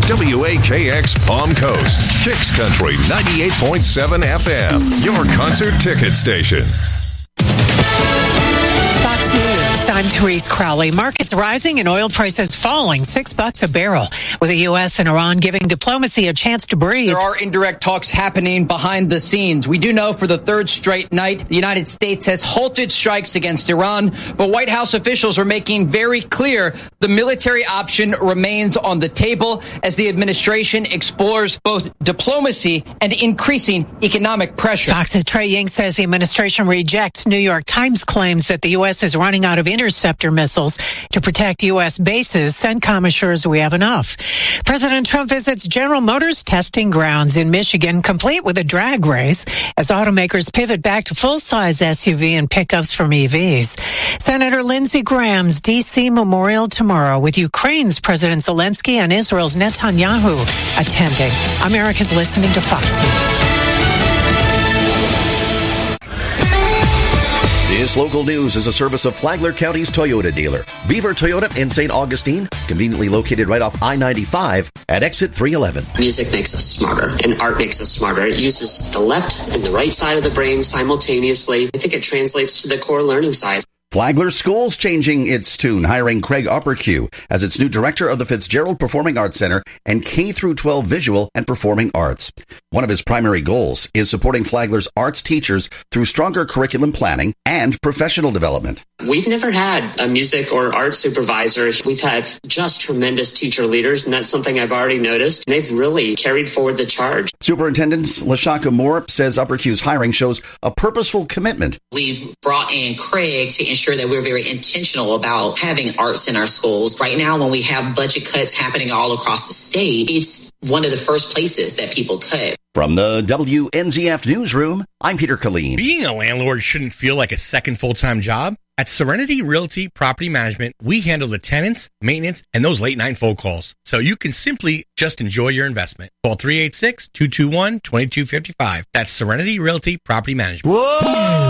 WAKX Palm Coast, Kicks Country 98.7 FM, your concert ticket station. Fox News, I'm Therese Crowley. Markets rising and oil prices falling, $6 a barrel, with the U.S. and Iran giving diplomacy a chance to breathe. There are indirect talks happening behind the scenes. We do know for the third straight night, the United States has halted strikes against Iran, but White House officials are making very clear the military option remains on the table as the administration explores both diplomacy and increasing economic pressure. Fox's Trey Ying says the administration rejects New York Times claims that the U.S. is running out of interceptor missiles to protect U.S. bases. CENTCOM assures we have enough. President Trump visits General Motors testing grounds in Michigan, complete with a drag race as automakers pivot back to full-size SUV and pickups from EVs. Senator Lindsey Graham's D.C. memorial tomorrow with Ukraine's President Zelensky and Israel's Netanyahu attending. America's listening to Fox News. This local news is a service of Flagler County's Toyota dealer, Beaver Toyota in St. Augustine, conveniently located right off I-95 at exit 311. Music makes us smarter, and art makes us smarter. It uses the left and the right side of the brain simultaneously. I think it translates to the core learning side. Flagler School's changing its tune, hiring Craig Uppercue as its new director of the Fitzgerald Performing Arts Center and K-12 Visual and Performing Arts. One of his primary goals is supporting Flagler's arts teachers through stronger curriculum planning and professional development. We've never had a music or art supervisor. We've had just tremendous teacher leaders, and that's something I've already noticed. They've really carried forward the charge. Superintendent LaShaka Moore says Uppercue's hiring shows a purposeful commitment. We've brought in Craig to ensure that we're very intentional about having arts in our schools. Right now, when we have budget cuts happening all across the state, it's one of the first places that people cut. From the WNZF Newsroom, I'm Peter Killeen. Being a landlord shouldn't feel like a second full-time job. At Serenity Realty Property Management, we handle the tenants, maintenance, and those late-night phone calls, so you can simply just enjoy your investment. Call 386-221-2255. That's Serenity Realty Property Management. Whoa!